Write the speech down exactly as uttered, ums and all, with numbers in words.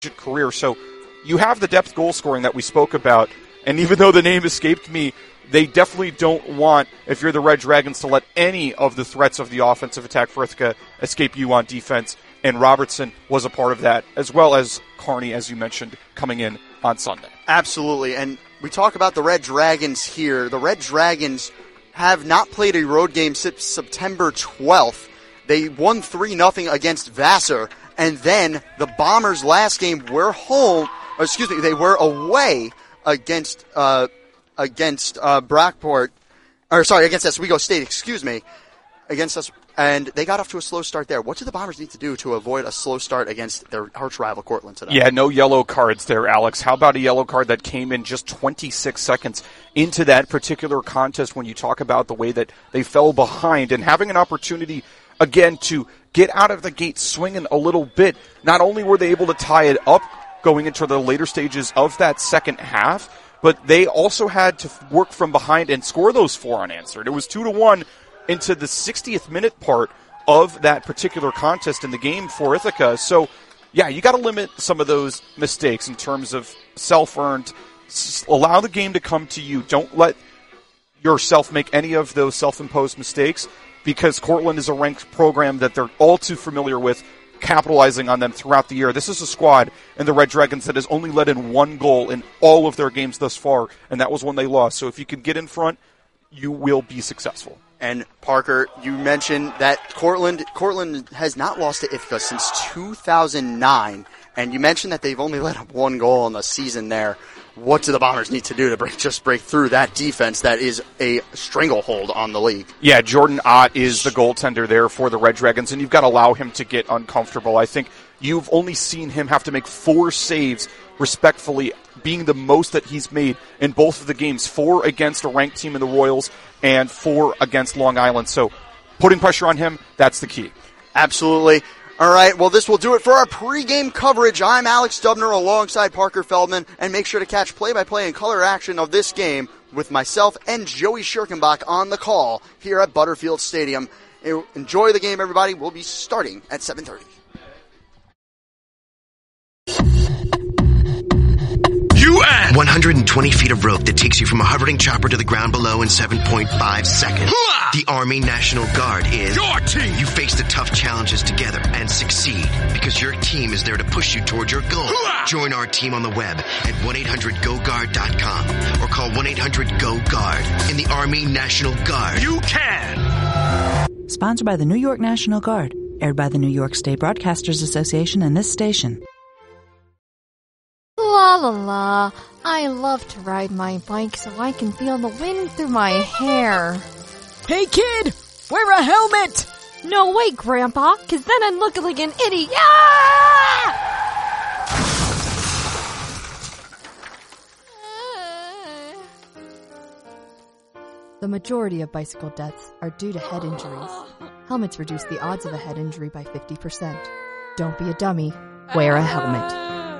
career. So you have the depth goal scoring that we spoke about, and even though the name escaped me, they definitely don't want, if you're the Red Dragons, to let any of the threats of the offensive attack for Ithaca escape you on defense, and Robertson was a part of that, as well as Carney, as you mentioned, coming in on Sunday. Absolutely, and we talk about the Red Dragons here. The Red Dragons have not played a road game since September twelfth. They won three nothing against Vassar, and then the Bombers' last game were home, or excuse me, they were away against uh, against uh, Brockport, or sorry, against Oswego State, excuse me, against us, and they got off to a slow start there. What do the Bombers need to do to avoid a slow start against their arch rival Cortland today? Yeah, no yellow cards there, Alex. How about a yellow card that came in just twenty-six seconds into that particular contest when you talk about the way that they fell behind and having an opportunity, again, to get out of the gate swinging a little bit. Not only were they able to tie it up going into the later stages of that second half, but they also had to work from behind and score those four unanswered. It was two to one into the sixtieth minute part of that particular contest in the game for Ithaca. So, yeah, you got to limit some of those mistakes in terms of self-earned. Allow the game to come to you. Don't let yourself make any of those self-imposed mistakes, because Cortland is a ranked program that they're all too familiar with, capitalizing on them throughout the year. This is a squad in the Red Dragons that has only let in one goal in all of their games thus far, and that was when they lost. So if you can get in front, you will be successful. And Parker, you mentioned that Cortland Cortland has not lost to Ithaca since two thousand nine, and you mentioned that they've only let up one goal in the season there. What do the Bombers need to do to break, just break through that defense that is a stranglehold on the league? Yeah, Jordan Ott is the goaltender there for the Red Dragons, and you've got to allow him to get uncomfortable. I think you've only seen him have to make four saves, respectfully, being the most that he's made in both of the games, four against a ranked team in the Royals and four against Long Island. So putting pressure on him, that's the key. Absolutely. All right, well, this will do it for our pregame coverage. I'm Alex Dubner alongside Parker Feldman, and make sure to catch play-by-play and color action of this game with myself and Joey Schirkenbach on the call here at Butterfield Stadium. Enjoy the game, everybody. We'll be starting at seven thirty. U N one hundred twenty feet of rope that takes you from a hovering chopper to the ground below in seven point five seconds. The Army National Guard is your team. You face the tough challenges together and succeed because your team is there to push you toward your goal. Join our team on the web at one eight hundred go guard dot com or call one eight hundred go guard. In the Army National Guard, you can. Sponsored by the New York National Guard. Aired by the New York State Broadcasters Association and this station. La la la. I love to ride my bike so I can feel the wind through my hair. Hey kid, wear a helmet! No, wait, Grandpa, cause then I'd look like an idiot. Ah! The majority of bicycle deaths are due to head injuries. Helmets reduce the odds of a head injury by fifty percent. Don't be a dummy. Wear a helmet.